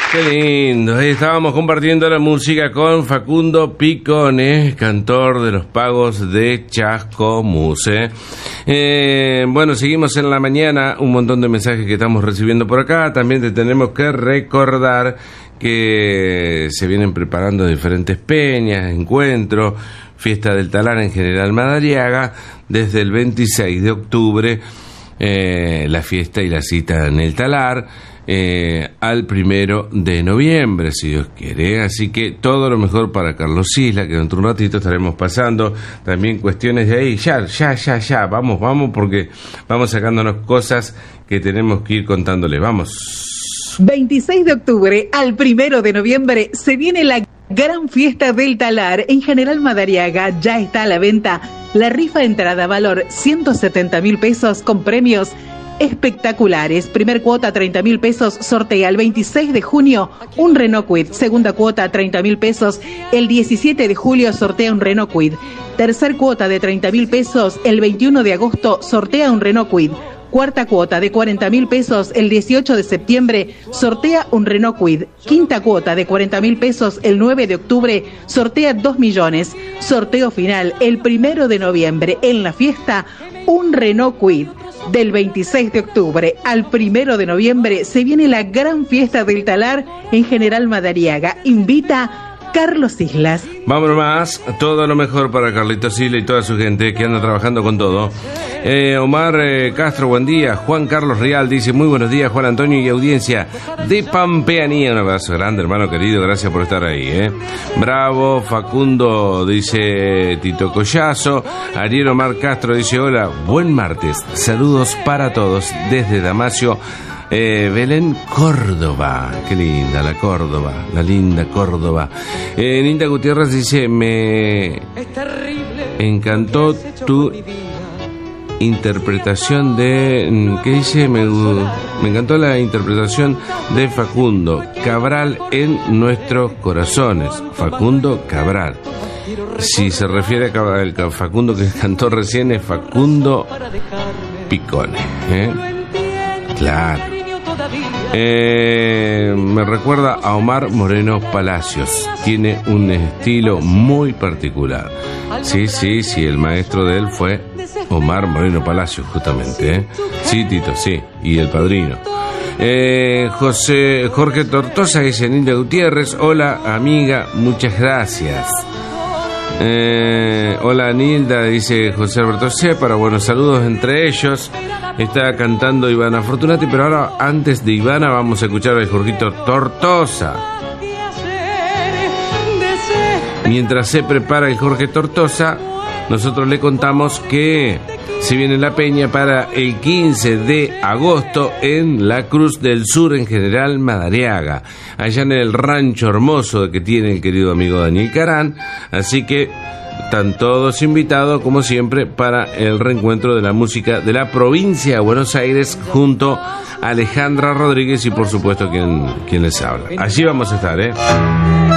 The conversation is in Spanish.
Qué lindo, ahí estábamos compartiendo la música con Facundo Picone, cantor de los Pagos de Chascomús. Bueno, seguimos en la mañana, un montón de mensajes que estamos recibiendo por acá. También te tenemos que recordar que se vienen preparando diferentes peñas, encuentros, fiesta del talar en General Madariaga, desde el 26 de octubre, la fiesta y la cita en el talar, al 1 de noviembre, si Dios quiere. Así que todo lo mejor para Carlos Isla, que dentro de un ratito estaremos pasando también cuestiones de ahí. Ya, vamos, porque vamos sacándonos cosas que tenemos que ir contándole. Vamos. 26 de octubre al 1 de noviembre se viene la gran fiesta del talar en General Madariaga. Ya está a la venta la rifa de entrada, valor 170.000 pesos con premios espectaculares. Primer cuota 30.000 pesos, sortea el 26 de junio un Renault Kwid. Segunda cuota 30.000 pesos, el 17 de julio sortea un Renault Kwid. Tercer cuota de 30.000 pesos, el 21 de agosto sortea un Renault Kwid. Cuarta cuota de 40.000 pesos, el 18 de septiembre sortea un Renault Kwid. Quinta cuota de 40.000 pesos, el 9 de octubre sortea 2 millones. Sorteo final el 1 de noviembre. En la fiesta, un Renault Kwid. Del 26 de octubre al 1 de noviembre se viene la gran fiesta del talar en General Madariaga. Invita Carlos Islas. Vámonos más, todo lo mejor para Carlitos Isla y toda su gente que anda trabajando con todo. Omar Castro, buen día. Juan Carlos Real dice, muy buenos días, Juan Antonio y audiencia de Pampeanía. Un abrazo grande, hermano querido, gracias por estar ahí. Bravo. Facundo dice Tito Collazo. Ariel Omar Castro dice, hola, buen martes, saludos para todos desde Damasio, Belén, Córdoba. Qué linda la Córdoba, la linda Córdoba. Linda Gutiérrez dice, me encantó tu interpretación de... ¿Qué dice? Me encantó la interpretación de Facundo Cabral en nuestros corazones. Facundo Cabral. Si se refiere al Facundo que cantó recién, es Facundo Picone. Claro. Me recuerda a Omar Moreno Palacios. Tiene un estilo muy particular. Sí, el maestro de él fue Omar Moreno Palacios, justamente. Sí, Tito, sí. Y el padrino. Jorge Tortosa dice, Nilda Gutiérrez, hola amiga, muchas gracias. Hola Nilda, dice José Alberto Separa, buenos saludos entre ellos. Está cantando Ivana Fortunati, pero ahora antes de Ivana vamos a escuchar al Jorgito Tortosa. Mientras se prepara el Jorge Tortosa, nosotros le contamos que se viene la peña para el 15 de agosto en la Cruz del Sur en General Madariaga, allá en el rancho hermoso que tiene el querido amigo Daniel Carán. Así que están todos invitados, como siempre, para el reencuentro de la música de la provincia de Buenos Aires junto a Alejandra Rodríguez y, por supuesto, quien les habla. Allí vamos a estar,